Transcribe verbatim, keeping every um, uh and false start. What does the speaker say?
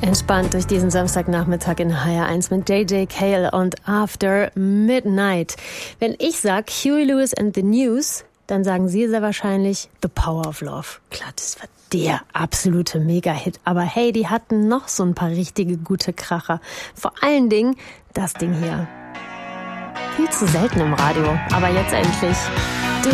Entspannt durch diesen Samstagnachmittag in H R eins mit J J Cale und After Midnight. Wenn ich sag Huey Lewis and the News, dann sagen Sie sehr wahrscheinlich The Power of Love. Klar, das war der absolute Mega-Hit. Aber hey, die hatten noch so ein paar richtige gute Kracher. Vor allen Dingen das Ding hier. Viel zu selten im Radio, aber jetzt endlich.